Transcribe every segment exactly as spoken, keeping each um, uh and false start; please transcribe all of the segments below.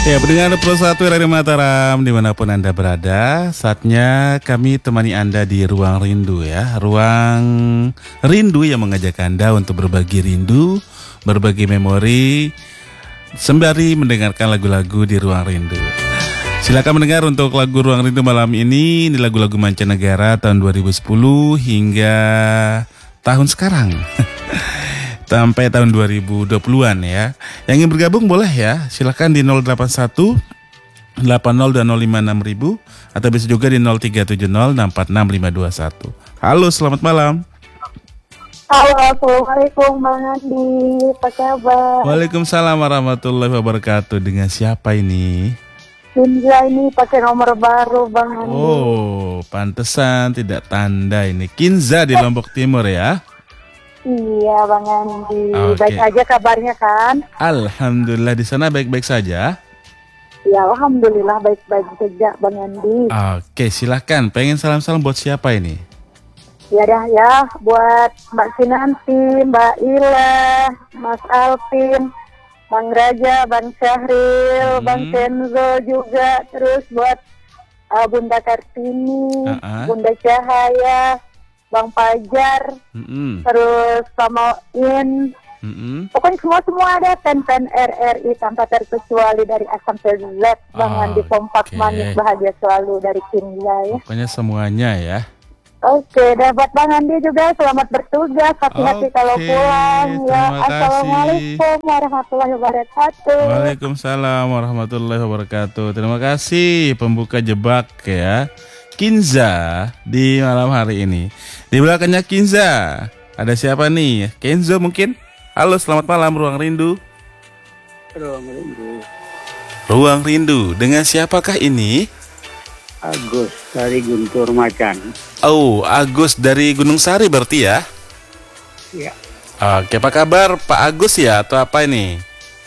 Ya, pendengar Pro satu Radio Mataram dimanapun Anda berada, saatnya kami temani Anda di Ruang Rindu ya. Ruang Rindu yang mengajak Anda untuk berbagi rindu, berbagi memori, sembari mendengarkan lagu-lagu di Ruang Rindu. Silakan mendengar untuk lagu Ruang Rindu malam ini, ini lagu-lagu mancanegara tahun dua ribu sepuluh hingga tahun sekarang. Sampai tahun dua ribu dua puluhan ya. Yang ingin bergabung boleh ya. Silakan di nol delapan satu delapan nol dua nol lima enam ribu atau bisa juga di nol tiga tujuh nol enam empat enam lima dua satu. Halo, selamat malam. Halo, Assalamualaikum Bang Andi. Apa kabar? Waalaikumsalam warahmatullahi wabarakatuh. Dengan siapa ini? Kinza ini pakai nomor baru Bang Andi. Oh, pantesan tidak tanda ini. Kinza di Lombok Timur ya. Iya Bang Andi, Oke. baik aja kabarnya kan? Alhamdulillah, di sana baik-baik saja. Ya Alhamdulillah baik-baik saja Bang Andi. Oke, silahkan. Pengen salam-salam buat siapa ini? Ya dah ya, buat Mbak Sinanti, Mbak Ila, Mas Alvin, Bang Raja, Bang Syahril, Hmm. Bang Kenzo juga. Terus buat uh, Bunda Kartini, Uh-uh. Bunda Cahaya, Bang Pajar, Mm-mm. terus sama In. Mm-mm. Pokoknya semua-semua ada ten-ten R R I tanpa terkecuali dari A sampai Z. Bang Oh, Andi kompak oke. manis bahagia selalu dari Kinza ya. Pokoknya semuanya ya. Oke, dapat Bang Andi juga selamat bertugas, hati-hati Oke, kalau pulang ya. terima kasih. Assalamualaikum warahmatullahi wabarakatuh. Waalaikumsalam warahmatullahi wabarakatuh. Terima kasih pembuka jebak ya. Kinza di malam hari ini. Di belakangnya Kinza ada siapa nih? Kenzo mungkin? Halo, selamat malam Ruang Rindu. Ruang Rindu, Ruang Rindu dengan siapakah ini? Agus dari Guntur Macan. Oh, Agus dari Gunung Sari berarti ya? Ya, Oke, apa kabar Pak Agus ya atau apa ini?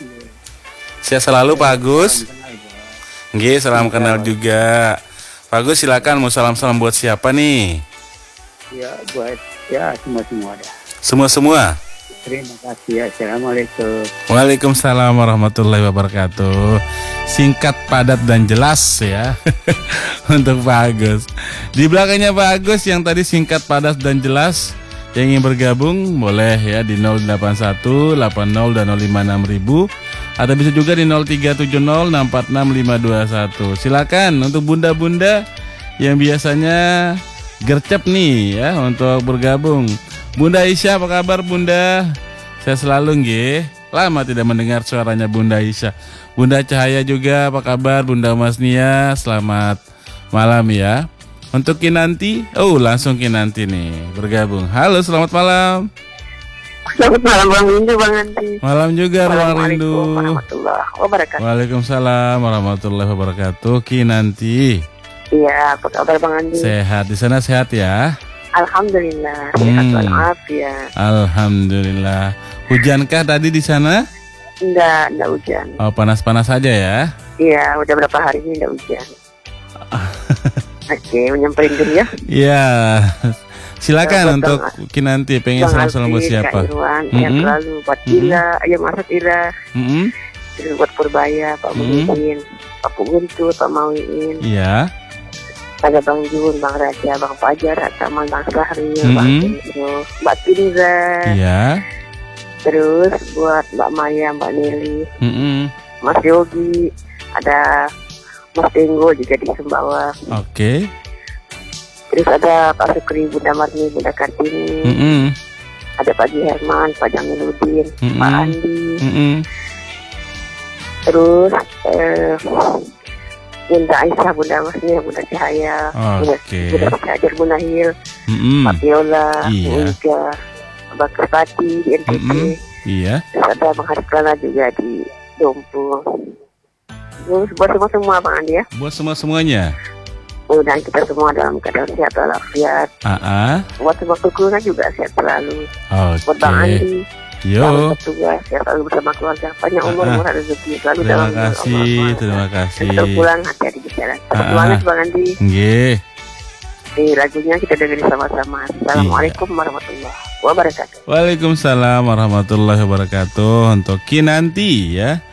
Sehat selalu Pak Agus. Nggih, salam kenal juga. Pak Agus silakan mau salam-salam buat siapa nih? ya buat ya semua semua ada. Semua-semua. Terima kasih ya. Assalamualaikum. Waalaikumsalam warahmatullahi wabarakatuh. Singkat, padat dan jelas ya. Untuk Pak Agus. Di belakangnya Pak Agus yang tadi singkat, padat dan jelas, yang ingin bergabung boleh ya di nol delapan satu delapan nol dua nol lima enam ribu atau bisa juga di nol tiga tujuh nol enam empat enam lima dua satu. Silakan untuk bunda-bunda yang biasanya gercep nih ya untuk bergabung. Bunda Aisyah, apa kabar Bunda? Saya selalu nggih. Lama tidak mendengar suaranya Bunda Aisyah. Bunda Cahaya juga, apa kabar Bunda Masnia? Selamat malam ya. Untuk Kinanti, oh langsung Kinanti nih bergabung. Halo, selamat malam. Selamat malam Bang Rindu Bang Andi. Malam juga Ruang Rindu. Assalamualaikum warahmatullahi wabarakatuh. Waalaikumsalam warahmatullahi wabarakatuh. Kinanti, Iya, apa kabar Bang Andi? sehat di sana, sehat ya? Alhamdulillah, Hmm. sehat walafiat. Alhamdulillah. Hujankah tadi di sana? Enggak, enggak hujan. Oh, panas-panas saja ya? Iya, udah berapa hari ini enggak hujan. Oke, menyamperin dulu ya. Iya. Silakan Buat untuk Bang- Kinanti pengen Bang salam-salam buat Alvin, siapa? Kak Irwan, ya Mm-mm. selalu buat Mm-mm. Ila, ya Masuk Ila, Mm-mm. terus buat Purbaya, Pak Mm-mm. Muhyiddin, Pak Guntur, Pak Mawiin, Iya. ada Bang Jun, Bang Raja, Bang Fajar, sama Bang Sahril, Mm-mm. Bang Indro, Mbak Tinza, Iya. terus buat Mbak Maya, Mbak Nelly, Mm-mm. Mas Yogi, ada Mas Tenggo juga di Sumbawa, Oke. terus ada Pak Sukri, Bunda Marni, Bunda Kartini, Mm-mm. ada Pak Ji Herman, Pak Jamiluddin, Mm-mm. Pak Andi, Mm-mm. terus eh, Bunda Aisyah, Bunda Masnya, Bunda Cahaya, Bunda, Oke. Bunda Cahajar, Bunda Hil, Mm-mm. Pak Viola, Iya. Ulga, Bang Kerpati di N T T, Mm-mm. Iya. terus ada Bang Hariklana juga di Dompu. Terus buat semua-semua Bang Andi ya, Buat semua-semuanya. mudah kita semua dalam keadaan sehat walafiat. Aa. Buat semua keluarga juga sehat selalu. Buat Bang Oke. Andi, Yo. selalu bertugas, sehat selalu bersama keluarga. Panjang umur, Ah, ah. murah rezeki selalu Terima dalam kasih, terima kasih. Terus pulang hati-hati di jalan. Ah, ah. Semangat Bang Andi. Nggih. Nih lagunya kita dengerin sama-sama. Assalamualaikum warahmatullahi wabarakatuh. Waalaikumsalam warahmatullahi wabarakatuh. Untuk Kinanti ya,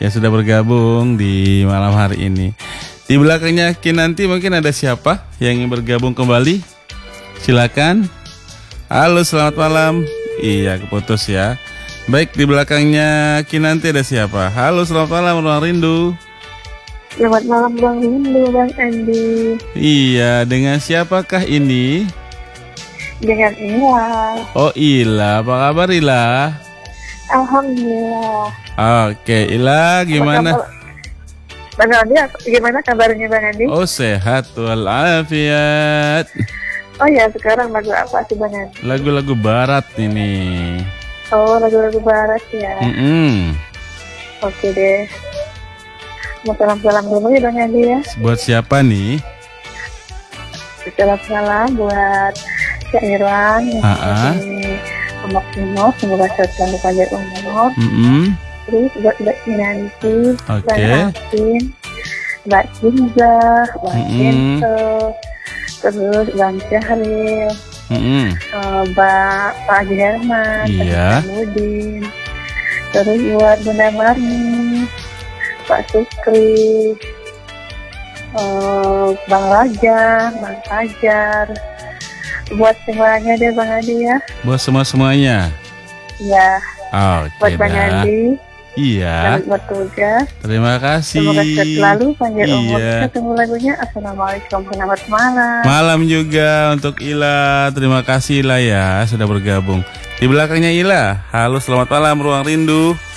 yang sudah bergabung di malam hari ini. Di belakangnya Kinanti mungkin ada siapa yang ingin bergabung kembali? Silakan. Halo, selamat malam. Iya, keputus ya. Baik, di belakangnya Kinanti ada siapa? Halo, selamat malam Ruang Rindu. Selamat malam Bang Rindu, Bang Andi. Iya, dengan siapakah ini? Dengan Ila. Oh, Ila, apa kabar Ila? Alhamdulillah. Oke, Ila gimana? Bang Andi, gimana kabarnya Bang Andi? Oh, sehat walafiat. Oh ya, sekarang lagu apa sih Bang Andi? Lagu-lagu barat ini. Oh, lagu-lagu barat ya. Mm-mm. Oke deh. Mau salam-salam dulu ya Bang Andi ya. Buat siapa nih? Salam-salam buat Kak Irwan yang Ha-ha. di Pondok Pino, semoga sehat selalu panjang umur. Mm-mm. Terus buat Mbak Kinanti, Oke. Bang Alvin, Mbak Kinza, Bang Mm-mm. Kento, terus Bang Syahril, Mm-mm. eh, Mbak Pak Haji Herman, Iya. Pak Mudin, terus buat Bunda Marni, Pak Sukri, eh, Bang Raja, Bang Fajar, buat semuanya deh Bang Adi ya. Buat semua-semuanya. Ya, Oke buat Bang dah. Adi, Iya. selamat bertugas. Terima kasih. Semoga sehat selalu, panjang umur. Iya. Kita tunggu lagunya. Assalamualaikum, selamat malam. Malam juga untuk Ila. Terima kasih Ila ya sudah bergabung. Di belakangnya Ila. Halo, selamat malam Ruang Rindu.